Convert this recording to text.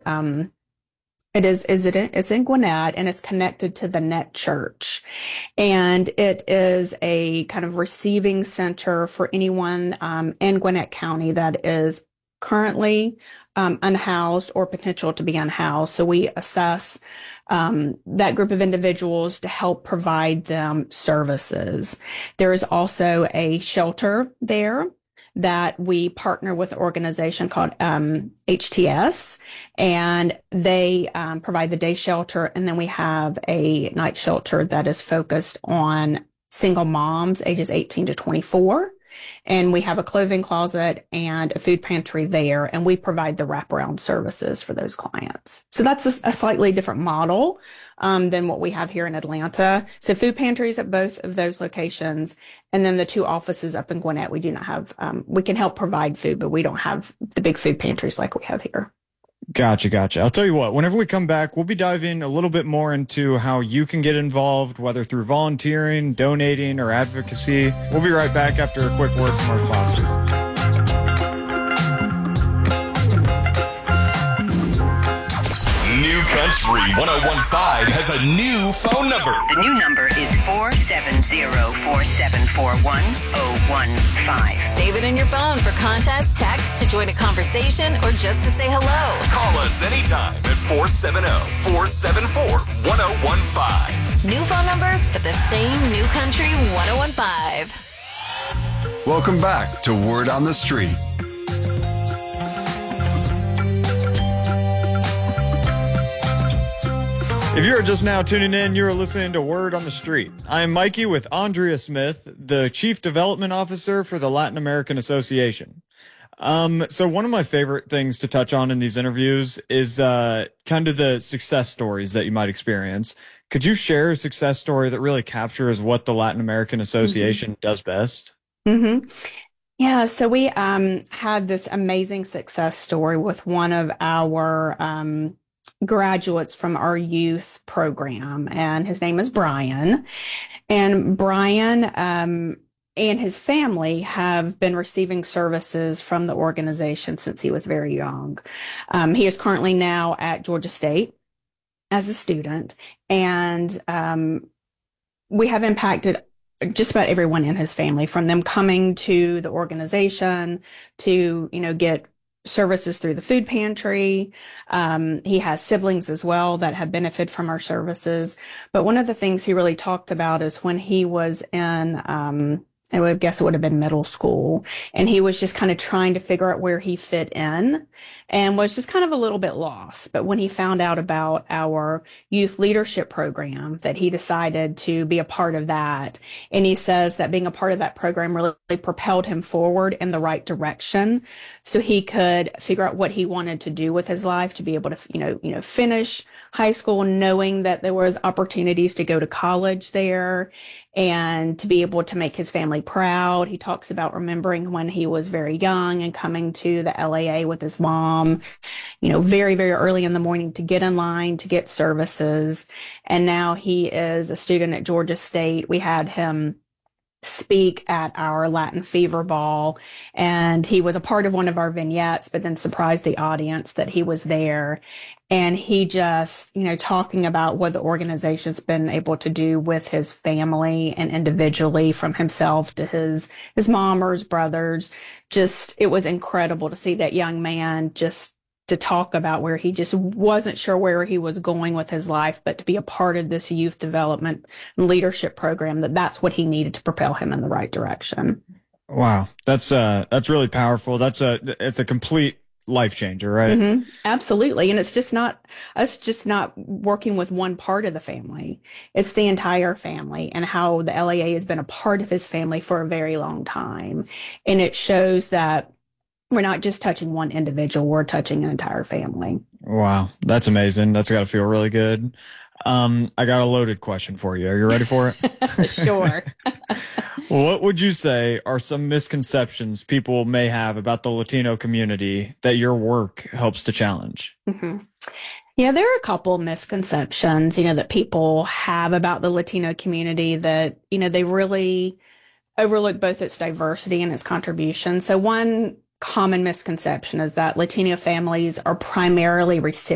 it's in Gwinnett and it's connected to the Net Church. And it is a kind of receiving center for anyone in Gwinnett County that is currently unhoused or potential to be unhoused. So we assess that group of individuals to help provide them services. There is also a shelter there that we partner with an organization called HTS, and they provide the day shelter. And then we have a night shelter that is focused on single moms ages 18 to 24. And we have a clothing closet and a food pantry there, and we provide the wraparound services for those clients. So that's a slightly different model than what we have here in Atlanta. So food pantries at both of those locations, and then the two offices up in Gwinnett, we do not have, we can help provide food, but we don't have the big food pantries like we have here. Gotcha. I'll tell you what, whenever we come back, we'll be diving a little bit more into how you can get involved, whether through volunteering, donating, or advocacy. We'll be right back after a quick word from our sponsors. New Country 1015 has a new phone number. The new number is 470-4741-015. Save it in your phone for contests, texts, to join a conversation, or just to say hello. Call us anytime at 470-474-1015. New phone number, but the same New Country 1015. Welcome back to Word on the Street. If you're just now tuning in, you're listening to Word on the Street. I am Mikey with Andrea Smith, the Chief Development Officer for the Latin American Association. So one of my favorite things to touch on in these interviews is kind of the success stories that you might experience. Could you share a success story that really captures what the Latin American Association does best? Yeah, so we had this amazing success story with one of our graduates from our youth program, and his name is Brian. And Brian and his family have been receiving services from the organization since he was very young. He is currently now at Georgia State as a student, and we have impacted just about everyone in his family, from them coming to the organization to, get services through the food pantry. He has siblings as well that have benefited from our services. But one of the things he really talked about is when he was in, I would guess it would have been middle school, and he was just kind of trying to figure out where he fit in and was just kind of a little bit lost. But when he found out about our youth leadership program, that he decided to be a part of that. And he says that being a part of that program really propelled him forward in the right direction, so he could figure out what he wanted to do with his life, to be able to, finish high school, knowing that there was opportunities to go to college there and to be able to make his family proud. He talks about remembering when he was very young and coming to the LAA with his mom, very, very early in the morning to get in line to get services. And now he is a student at Georgia State. We had him speak at our Latin Fever Ball, and he was a part of one of our vignettes, but then surprised the audience that he was there. And he just, talking about what the organization's been able to do with his family and individually, from himself to his mom or his brothers. Just, it was incredible to see that young man just to talk about where he just wasn't sure where he was going with his life, but to be a part of this youth development and leadership program, that's what he needed to propel him in the right direction. Wow. That's really powerful. It's a complete life changer, right? Mm-hmm. Absolutely. And it's just not working with one part of the family. It's the entire family, and how the LAA has been a part of his family for a very long time. And it shows that we're not just touching one individual, we're touching an entire family. Wow. That's amazing. That's got to feel really good. I got a loaded question for you. Are you ready for it? Sure. What would you say are some misconceptions people may have about the Latino community that your work helps to challenge? Mm-hmm. Yeah, there are a couple misconceptions, that people have about the Latino community that, they really overlook both its diversity and its contribution. So one common misconception is that Latino families are primarily recipients